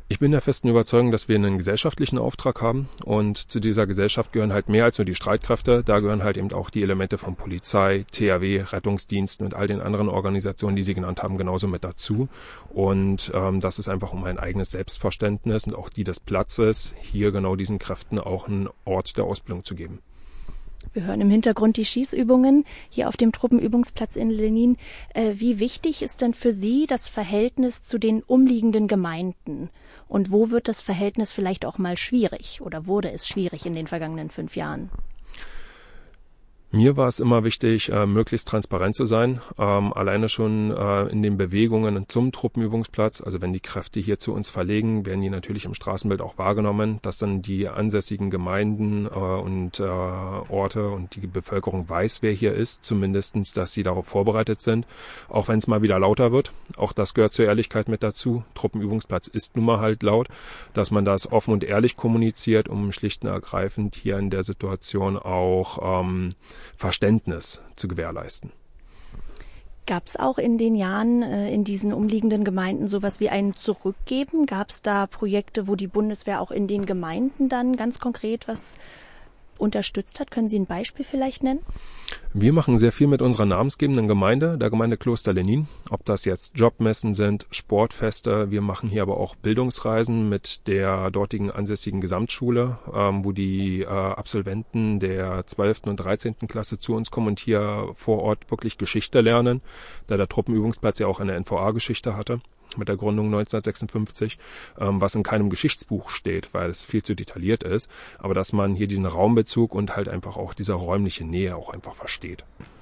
Ich bin der festen Überzeugung, dass wir einen gesellschaftlichen Auftrag haben und zu dieser Gesellschaft gehören halt mehr als nur die Streitkräfte. Da gehören halt eben auch die Elemente von Polizei, THW, Rettungsdiensten und all den anderen Organisationen, die Sie genannt haben, genauso mit dazu. Und das ist einfach um ein eigenes Selbstverständnis und auch die des Platzes, hier genau diesen Kräften auch einen Ort der Ausbildung zu geben. Wir hören im Hintergrund die Schießübungen hier auf dem Truppenübungsplatz in Lennin. Wie wichtig ist denn für Sie das Verhältnis zu den umliegenden Gemeinden? Und wo wird das Verhältnis vielleicht auch mal schwierig oder wurde es schwierig in den vergangenen 5 Jahren? Mir war es immer wichtig, möglichst transparent zu sein, alleine schon in den Bewegungen zum Truppenübungsplatz. Also wenn die Kräfte hier zu uns verlegen, werden die natürlich im Straßenbild auch wahrgenommen, dass dann die ansässigen Gemeinden und Orte und die Bevölkerung weiß, wer hier ist, zumindestens, dass sie darauf vorbereitet sind, auch wenn es mal wieder lauter wird. Auch das gehört zur Ehrlichkeit mit dazu. Truppenübungsplatz ist nun mal halt laut, dass man das offen und ehrlich kommuniziert, um schlicht und ergreifend hier in der Situation auch Verständnis zu gewährleisten. Gab es auch in den Jahren in diesen umliegenden Gemeinden sowas wie ein Zurückgeben? Gab es da Projekte, wo die Bundeswehr auch in den Gemeinden dann ganz konkret was unterstützt hat? Können Sie ein Beispiel vielleicht nennen? Wir machen sehr viel mit unserer namensgebenden Gemeinde, der Gemeinde Kloster Lennin. Ob das jetzt Jobmessen sind, Sportfeste. Wir machen hier aber auch Bildungsreisen mit der dortigen ansässigen Gesamtschule, wo die Absolventen der 12. und 13. Klasse zu uns kommen und hier vor Ort wirklich Geschichte lernen, da der Truppenübungsplatz ja auch eine NVA-Geschichte hatte mit der Gründung 1956, was in keinem Geschichtsbuch steht, weil es viel zu detailliert ist, aber dass man hier diesen Raumbezug und halt einfach auch diese räumliche Nähe auch einfach versteht.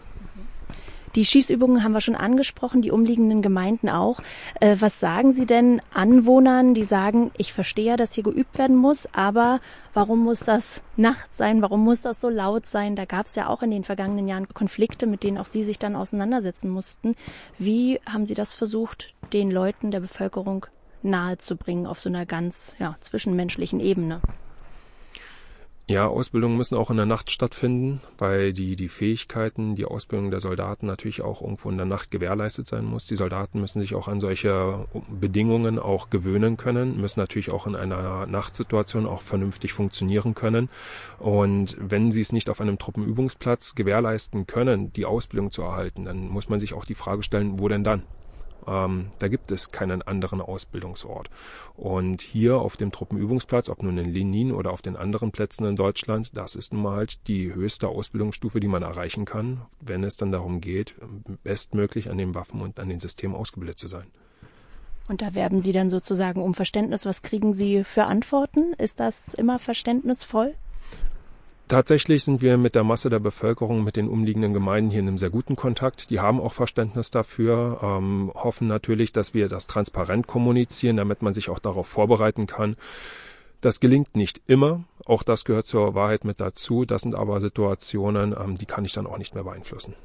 Die Schießübungen haben wir schon angesprochen, die umliegenden Gemeinden auch. Was sagen Sie denn Anwohnern, die sagen, ich verstehe ja, dass hier geübt werden muss, aber warum muss das nachts sein, warum muss das so laut sein? Da gab es ja auch in den vergangenen Jahren Konflikte, mit denen auch Sie sich dann auseinandersetzen mussten. Wie haben Sie das versucht, den Leuten, der Bevölkerung nahezubringen auf so einer ganz zwischenmenschlichen Ebene? Ja, Ausbildungen müssen auch in der Nacht stattfinden, weil die Fähigkeiten, die Ausbildung der Soldaten natürlich auch irgendwo in der Nacht gewährleistet sein muss. Die Soldaten müssen sich auch an solche Bedingungen auch gewöhnen können, müssen natürlich auch in einer Nachtsituation auch vernünftig funktionieren können. Und wenn sie es nicht auf einem Truppenübungsplatz gewährleisten können, die Ausbildung zu erhalten, dann muss man sich auch die Frage stellen, wo denn dann? Da gibt es keinen anderen Ausbildungsort. Und hier auf dem Truppenübungsplatz, ob nun in Lennin oder auf den anderen Plätzen in Deutschland, das ist nun mal halt die höchste Ausbildungsstufe, die man erreichen kann, wenn es dann darum geht, bestmöglich an den Waffen und an den Systemen ausgebildet zu sein. Und da werben Sie dann sozusagen um Verständnis. Was kriegen Sie für Antworten? Ist das immer verständnisvoll? Tatsächlich sind wir mit der Masse der Bevölkerung, mit den umliegenden Gemeinden hier in einem sehr guten Kontakt. Die haben auch Verständnis dafür, hoffen natürlich, dass wir das transparent kommunizieren, damit man sich auch darauf vorbereiten kann. Das gelingt nicht immer, auch das gehört zur Wahrheit mit dazu. Das sind aber Situationen, die kann ich dann auch nicht mehr beeinflussen.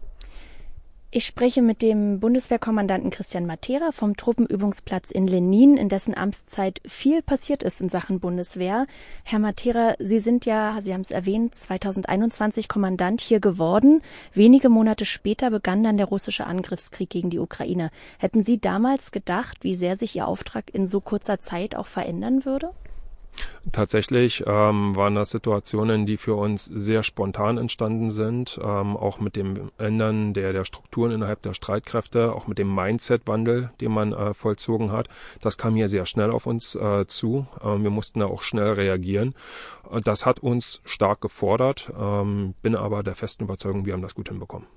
Ich spreche mit dem Bundeswehrkommandanten Christian Matera vom Truppenübungsplatz in Lennin, in dessen Amtszeit viel passiert ist in Sachen Bundeswehr. Herr Matera, Sie sind ja, Sie haben es erwähnt, 2021 Kommandant hier geworden. Wenige Monate später begann dann der russische Angriffskrieg gegen die Ukraine. Hätten Sie damals gedacht, wie sehr sich Ihr Auftrag in so kurzer Zeit auch verändern würde? Tatsächlich waren das Situationen, die für uns sehr spontan entstanden sind, auch mit dem Ändern der Strukturen innerhalb der Streitkräfte, auch mit dem Mindset-Wandel, den man vollzogen hat. Das kam hier sehr schnell auf uns zu. Wir mussten da auch schnell reagieren. Das hat uns stark gefordert, bin aber der festen Überzeugung, wir haben das gut hinbekommen.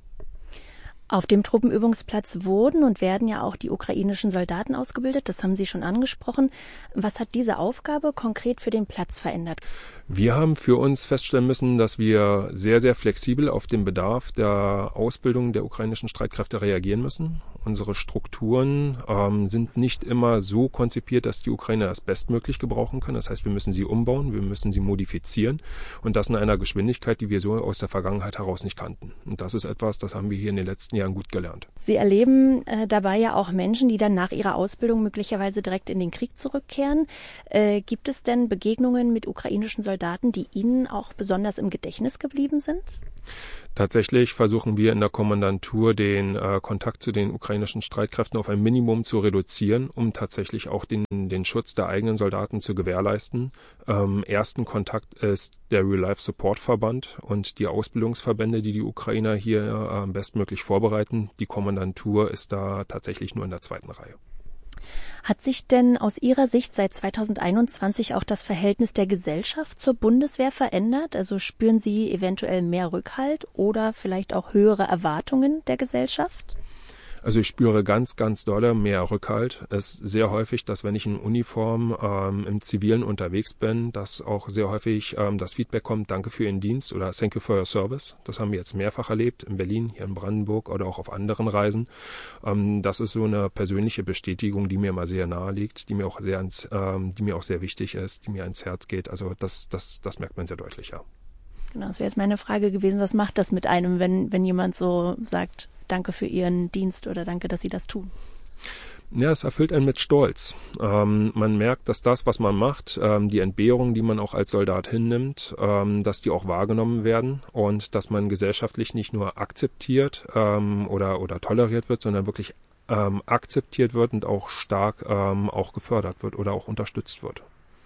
Auf dem Truppenübungsplatz wurden und werden ja auch die ukrainischen Soldaten ausgebildet. Das haben Sie schon angesprochen. Was hat diese Aufgabe konkret für den Platz verändert? Wir haben für uns feststellen müssen, dass wir sehr, sehr flexibel auf den Bedarf der Ausbildung der ukrainischen Streitkräfte reagieren müssen. Unsere Strukturen sind nicht immer so konzipiert, dass die Ukrainer das bestmöglich gebrauchen können. Das heißt, wir müssen sie umbauen, wir müssen sie modifizieren und das in einer Geschwindigkeit, die wir so aus der Vergangenheit heraus nicht kannten. Und das ist etwas, das haben wir hier in den letzten Jahren gut gelernt. Sie erleben dabei ja auch Menschen, die dann nach ihrer Ausbildung möglicherweise direkt in den Krieg zurückkehren. Gibt es denn Begegnungen mit ukrainischen Soldaten, die Ihnen auch besonders im Gedächtnis geblieben sind? Tatsächlich versuchen wir in der Kommandantur den Kontakt zu den ukrainischen Streitkräften auf ein Minimum zu reduzieren, um tatsächlich auch den Schutz der eigenen Soldaten zu gewährleisten. Ersten Kontakt ist der Real Life Support Verband und die Ausbildungsverbände, die Ukrainer hier bestmöglich vorbereiten. Die Kommandantur ist da tatsächlich nur in der zweiten Reihe. Hat sich denn aus Ihrer Sicht seit 2021 auch das Verhältnis der Gesellschaft zur Bundeswehr verändert? Also spüren Sie eventuell mehr Rückhalt oder vielleicht auch höhere Erwartungen der Gesellschaft? Also ich spüre ganz, ganz dolle mehr Rückhalt. Es ist sehr häufig, dass wenn ich in Uniform im Zivilen unterwegs bin, dass auch sehr häufig das Feedback kommt, danke für Ihren Dienst oder thank you for your service. Das haben wir jetzt mehrfach erlebt, in Berlin, hier in Brandenburg oder auch auf anderen Reisen. Das ist so eine persönliche Bestätigung, die mir immer sehr nahe liegt, die mir auch sehr wichtig ist, die mir ans Herz geht. Also das merkt man sehr deutlich, ja. Genau, das wäre jetzt meine Frage gewesen, was macht das mit einem, wenn jemand so sagt, danke für Ihren Dienst oder danke, dass Sie das tun? Ja, es erfüllt einen mit Stolz. Man merkt, dass das, was man macht, die Entbehrungen, die man auch als Soldat hinnimmt, dass die auch wahrgenommen werden und dass man gesellschaftlich nicht nur akzeptiert oder toleriert wird, sondern wirklich akzeptiert wird und auch stark auch gefördert wird oder auch unterstützt wird.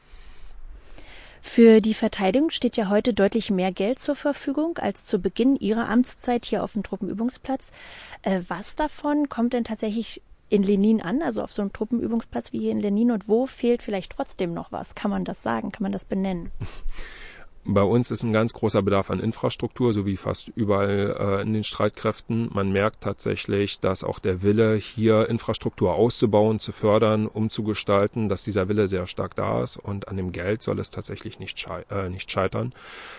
Für die Verteidigung steht ja heute deutlich mehr Geld zur Verfügung als zu Beginn Ihrer Amtszeit hier auf dem Truppenübungsplatz. Was davon kommt denn tatsächlich in Lenin an, also auf so einem Truppenübungsplatz wie hier in Lenin, und wo fehlt vielleicht trotzdem noch was? Kann man das sagen? Kann man das benennen? Bei uns ist ein ganz großer Bedarf an Infrastruktur, so wie fast überall in den Streitkräften. Man merkt tatsächlich, dass auch der Wille, hier Infrastruktur auszubauen, zu fördern, umzugestalten, dass dieser Wille sehr stark da ist und an dem Geld soll es tatsächlich nicht scheitern.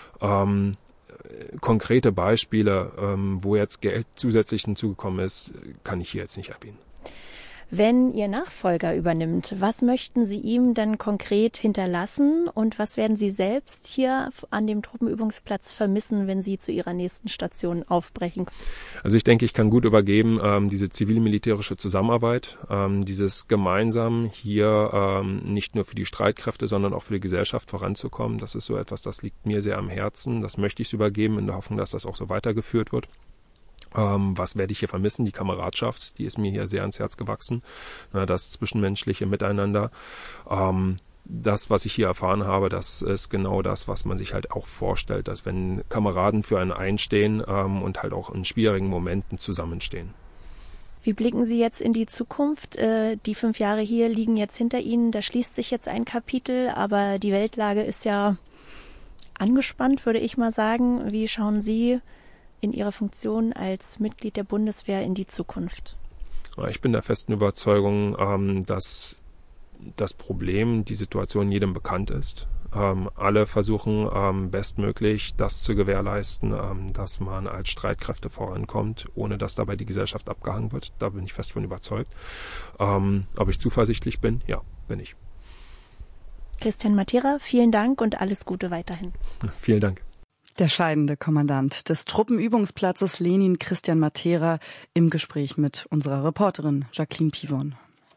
Konkrete Beispiele, wo jetzt Geld zusätzlich hinzugekommen ist, kann ich hier jetzt nicht erwähnen. Wenn Ihr Nachfolger übernimmt, was möchten Sie ihm denn konkret hinterlassen und was werden Sie selbst hier an dem Truppenübungsplatz vermissen, wenn Sie zu Ihrer nächsten Station aufbrechen? Also ich denke, ich kann gut übergeben, diese zivil-militärische Zusammenarbeit, dieses gemeinsam hier nicht nur für die Streitkräfte, sondern auch für die Gesellschaft voranzukommen. Das ist so etwas, das liegt mir sehr am Herzen. Das möchte ich übergeben in der Hoffnung, dass das auch so weitergeführt wird. Was werde ich hier vermissen? Die Kameradschaft, die ist mir hier sehr ans Herz gewachsen. Das zwischenmenschliche Miteinander. Das, was ich hier erfahren habe, das ist genau das, was man sich halt auch vorstellt, dass wenn Kameraden für einen einstehen und halt auch in schwierigen Momenten zusammenstehen. Wie blicken Sie jetzt in die Zukunft? Die 5 Jahre hier liegen jetzt hinter Ihnen. Da schließt sich jetzt ein Kapitel, aber die Weltlage ist ja angespannt, würde ich mal sagen. Wie schauen Sie in Ihrer Funktion als Mitglied der Bundeswehr in die Zukunft? Ich bin der festen Überzeugung, dass das Problem, die Situation jedem bekannt ist. Alle versuchen bestmöglich das zu gewährleisten, dass man als Streitkräfte vorankommt, ohne dass dabei die Gesellschaft abgehangen wird. Da bin ich fest von überzeugt. Ob ich zuversichtlich bin? Ja, bin ich. Christian Matera, vielen Dank und alles Gute weiterhin. Vielen Dank. Der scheidende Kommandant des Truppenübungsplatzes Lenin, Christian Matera, im Gespräch mit unserer Reporterin Jacqueline Pivon.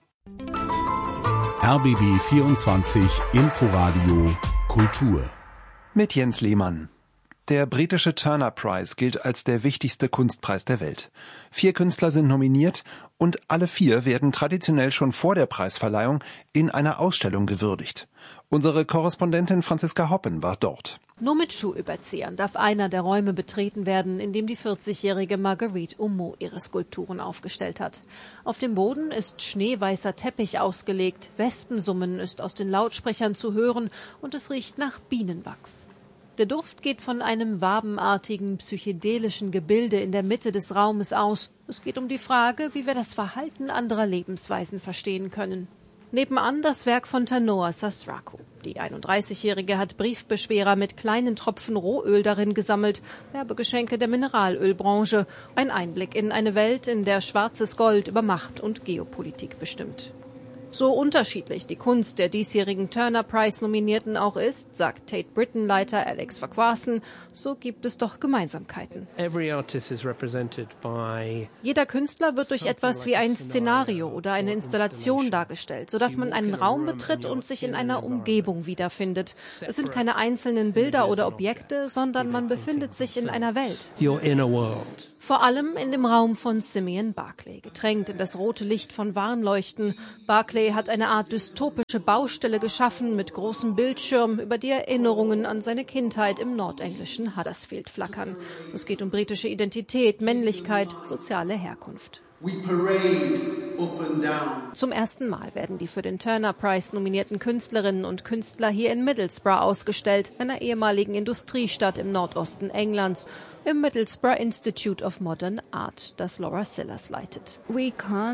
RBB 24 Inforadio Kultur. Mit Jens Lehmann. Der britische Turner Prize gilt als der wichtigste Kunstpreis der Welt. 4 Künstler sind nominiert und alle 4 werden traditionell schon vor der Preisverleihung in einer Ausstellung gewürdigt. Unsere Korrespondentin Franziska Hoppen war dort. Nur mit Schuhüberziehern darf einer der Räume betreten werden, in dem die 40-jährige Marguerite Oumo ihre Skulpturen aufgestellt hat. Auf dem Boden ist schneeweißer Teppich ausgelegt, Wespensummen ist aus den Lautsprechern zu hören und es riecht nach Bienenwachs. Der Duft geht von einem wabenartigen, psychedelischen Gebilde in der Mitte des Raumes aus. Es geht um die Frage, wie wir das Verhalten anderer Lebensweisen verstehen können. Nebenan das Werk von Tanoa Sasraku. Die 31-Jährige hat Briefbeschwerer mit kleinen Tropfen Rohöl darin gesammelt, Werbegeschenke der Mineralölbranche. Ein Einblick in eine Welt, in der schwarzes Gold über Macht und Geopolitik bestimmt. So unterschiedlich die Kunst der diesjährigen Turner-Prize-Nominierten auch ist, sagt Tate Britain-Leiter Alex Farquharson, so gibt es doch Gemeinsamkeiten. Jeder Künstler wird durch etwas wie ein Szenario oder eine Installation dargestellt, sodass man einen Raum betritt und sich in einer Umgebung wiederfindet. Es sind keine einzelnen Bilder oder Objekte, sondern man befindet sich in einer Welt. Vor allem in dem Raum von Simeon Barclay, getränkt in das rote Licht von Warnleuchten. Barclay hat eine Art dystopische Baustelle geschaffen mit großem Bildschirm, über die Erinnerungen an seine Kindheit im nordenglischen Huddersfield flackern. Es geht um britische Identität, Männlichkeit, soziale Herkunft. Zum ersten Mal werden die für den Turner Prize nominierten Künstlerinnen und Künstler hier in Middlesbrough ausgestellt, einer ehemaligen Industriestadt im Nordosten Englands, im Middlesbrough Institute of Modern Art, das Laura Sillars leitet. Wir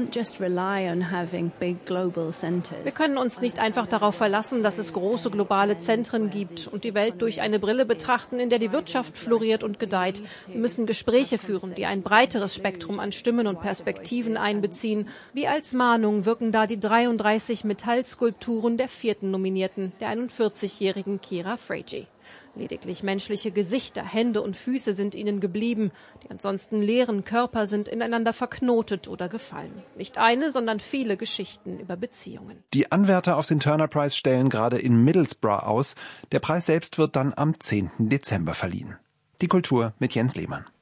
können uns nicht einfach darauf verlassen, dass es große globale Zentren gibt und die Welt durch eine Brille betrachten, in der die Wirtschaft floriert und gedeiht. Wir müssen Gespräche führen, die ein breiteres Spektrum an Stimmen und Perspektiven einbeziehen. Wie als Mahnung wirken da die 33 Metallskulpturen der 4. Nominierten, der 41-jährigen Kira Frege. Lediglich menschliche Gesichter, Hände und Füße sind ihnen geblieben. Die ansonsten leeren Körper sind ineinander verknotet oder gefallen. Nicht eine, sondern viele Geschichten über Beziehungen. Die Anwärter auf den Turner Prize stellen gerade in Middlesbrough aus. Der Preis selbst wird dann am 10. Dezember verliehen. Die Kultur mit Jens Lehmann.